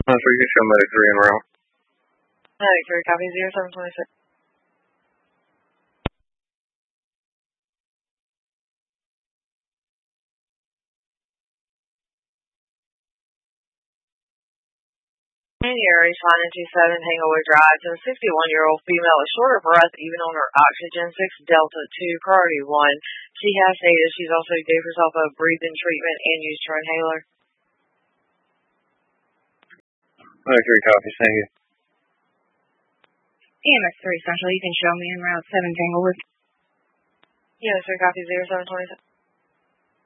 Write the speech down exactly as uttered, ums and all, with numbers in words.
Uh, so you can show medic three en route. Medic three, copy zero seven twenty-six. You're responding to seven Tanglewood Drive to a sixty-one-year-old female with shorter breath even on her oxygen six Delta two priority one. She has stated she's also gave herself a breathing treatment and used her inhaler. Medic three, copy, thank you. E M X three Central, you can show me en route seven Tanglewood. Yes, sir, copy zero seven twenty-six.